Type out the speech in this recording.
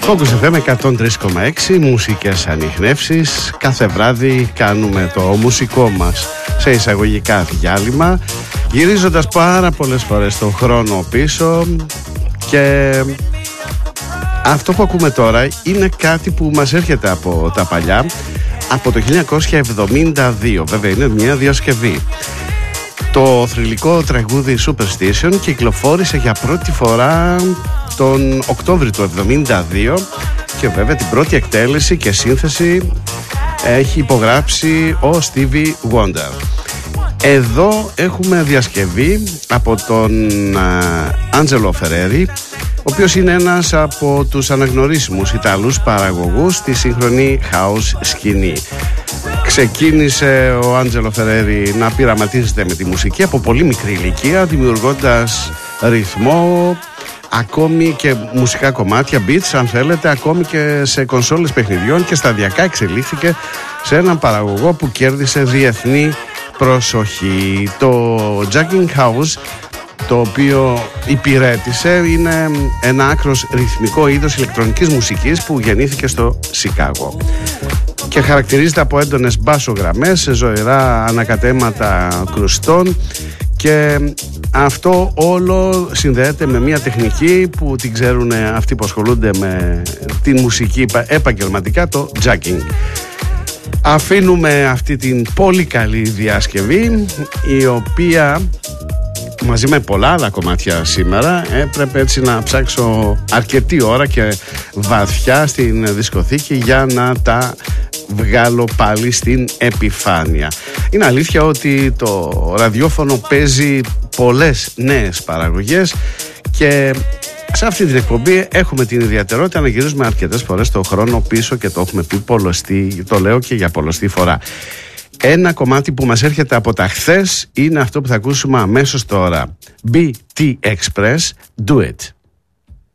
Focus FM 103,6, μουσικές ανιχνεύσεις. Κάθε βράδυ κάνουμε το μουσικό μας σε εισαγωγικά διάλειμμα, γυρίζοντας πάρα πολλές φορές τον χρόνο πίσω. Και αυτό που ακούμε τώρα είναι κάτι που μας έρχεται από τα παλιά, από το 1972. Βέβαια είναι μια διασκευή. Το θρυλικό τραγούδι Superstition κυκλοφόρησε για πρώτη φορά τον Οκτώβριο του 1972 και βέβαια την πρώτη εκτέλεση και σύνθεση έχει υπογράψει ο Stevie Wonder. Εδώ έχουμε διασκευή από τον Angelo Ferreri, ο οποίος είναι ένας από τους αναγνωρίσιμους Ιταλούς παραγωγούς στη σύγχρονη house σκηνή. Ξεκίνησε ο Άντζελο Φερέρι να πειραματίζεται με τη μουσική από πολύ μικρή ηλικία, δημιουργώντας ρυθμό, ακόμη και μουσικά κομμάτια, beats αν θέλετε, ακόμη και σε κονσόλες παιχνιδιών, και σταδιακά εξελίχθηκε σε έναν παραγωγό που κέρδισε διεθνή προσοχή. Το Jagging House, το οποίο υπηρέτησε, είναι ένα άκρος ρυθμικό είδος ηλεκτρονικής μουσικής που γεννήθηκε στο Σικάγο και χαρακτηρίζεται από έντονες μπάσογραμμές, ζωηρά ανακατέματα κρουστών, και αυτό όλο συνδέεται με μια τεχνική που την ξέρουν αυτοί που ασχολούνται με την μουσική επαγγελματικά, το jagging. Αφήνουμε αυτή την πολύ καλή διασκευή, η οποία μαζί με πολλά άλλα κομμάτια σήμερα έπρεπε έτσι να ψάξω αρκετή ώρα και βαθιά στην δισκοθήκη για να τα βγάλω πάλι στην επιφάνεια. Είναι αλήθεια ότι το ραδιόφωνο παίζει πολλές νέες παραγωγές και σε αυτή την εκπομπή έχουμε την ιδιαιτερότητα να γυρίζουμε αρκετές φορές το χρόνο πίσω, και το έχουμε πει πολλοστή, το λέω και για πολλοστή φορά. Ένα κομμάτι που μας έρχεται από τα χθες είναι αυτό που θα ακούσουμε αμέσως τώρα. BT Express, Do It.